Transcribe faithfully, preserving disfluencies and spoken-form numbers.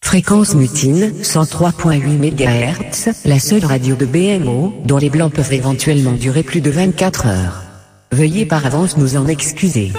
Fréquence mutine, cent trois virgule huit mégahertz, la seule radio de B M O, dont les blancs peuvent éventuellement durer plus de vingt-quatre heures. Veuillez par avance nous en excuser.